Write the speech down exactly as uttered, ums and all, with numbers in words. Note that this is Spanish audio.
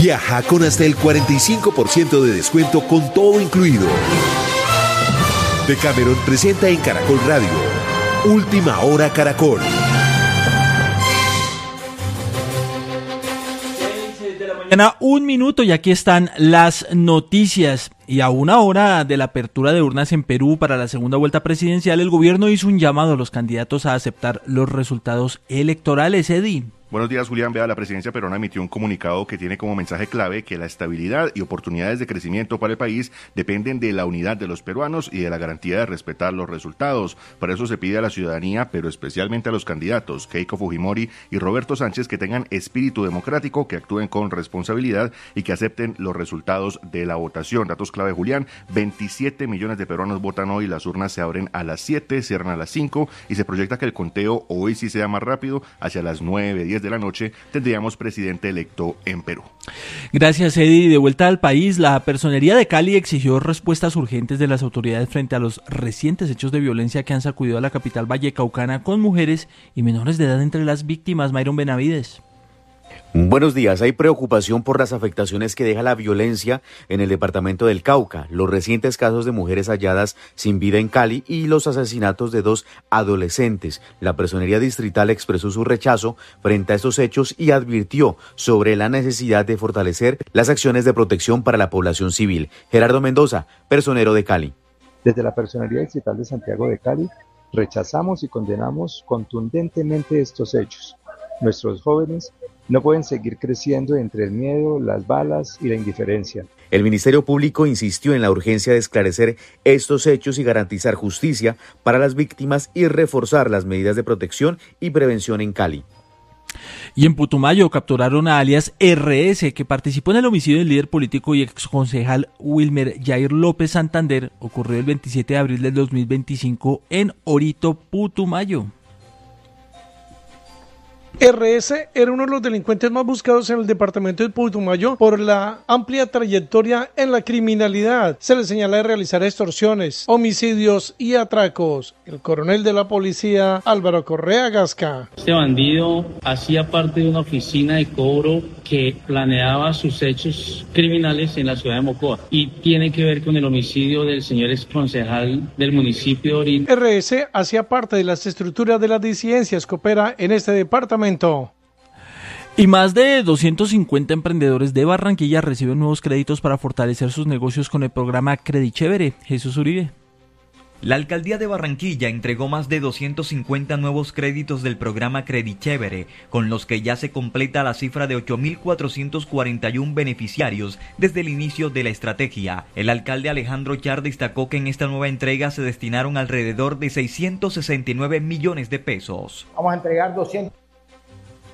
Viaja con hasta el cuarenta y cinco por ciento de descuento con todo incluido. Decameron presenta en Caracol Radio Última Hora Caracol. Un minuto y aquí están las noticias. Y a una hora de la apertura de urnas en Perú para la segunda vuelta presidencial, el gobierno hizo un llamado a los candidatos a aceptar los resultados electorales. Eddie. Buenos días, Julián. Vea, la presidencia peruana emitió un comunicado que tiene como mensaje clave que la estabilidad y oportunidades de crecimiento para el país dependen de la unidad de los peruanos y de la garantía de respetar los resultados. Para eso se pide a la ciudadanía, pero especialmente a los candidatos Keiko Fujimori y Roberto Sánchez, que tengan espíritu democrático, que actúen con responsabilidad y que acepten los resultados de la votación. Datos clave, Julián: veintisiete millones de peruanos votan hoy, las urnas se abren a las siete, cierran a las cinco y se proyecta que el conteo hoy sí sea más rápido, hacia las nueve, diez de la noche tendríamos presidente electo en Perú. Gracias, Eddie. De vuelta al país, la Personería de Cali exigió respuestas urgentes de las autoridades frente a los recientes hechos de violencia que han sacudido a la capital vallecaucana, con mujeres y menores de edad entre las víctimas. Myron Benavides. Buenos días. Hay preocupación por las afectaciones que deja la violencia en el departamento del Cauca, los recientes casos de mujeres halladas sin vida en Cali y los asesinatos de dos adolescentes. La Personería Distrital expresó su rechazo frente a estos hechos y advirtió sobre la necesidad de fortalecer las acciones de protección para la población civil. Gerardo Mendoza, personero de Cali. Desde la Personería Distrital de Santiago de Cali rechazamos y condenamos contundentemente estos hechos. Nuestros jóvenes no pueden seguir creciendo entre el miedo, las balas y la indiferencia. El Ministerio Público insistió en la urgencia de esclarecer estos hechos y garantizar justicia para las víctimas y reforzar las medidas de protección y prevención en Cali. Y en Putumayo capturaron a alias R S, que participó en el homicidio del líder político y exconcejal Wilmer Jair López Santander, ocurrió el veintisiete de abril del dos mil veinticinco en Orito, Putumayo. R S era uno de los delincuentes más buscados en el departamento de Putumayo por la amplia trayectoria en la criminalidad. Se le señala de realizar extorsiones, homicidios y atracos. El coronel de la policía, Álvaro Correa Gasca. Este bandido hacía parte de una oficina de cobro que planeaba sus hechos criminales en la ciudad de Mocoa y tiene que ver con el homicidio del señor exconcejal del municipio de Orito. R S hacía parte de las estructuras de las disidencias que opera en este departamento. Y más de doscientos cincuenta emprendedores de Barranquilla reciben nuevos créditos para fortalecer sus negocios con el programa Credichévere. Jesús Uribe. La alcaldía de Barranquilla entregó más de doscientos cincuenta nuevos créditos del programa Credichévere, con los que ya se completa la cifra de ocho mil cuatrocientos cuarenta y uno beneficiarios desde el inicio de la estrategia. El alcalde Alejandro Char destacó que en esta nueva entrega se destinaron alrededor de seiscientos sesenta y nueve millones de pesos. Vamos a entregar doscientos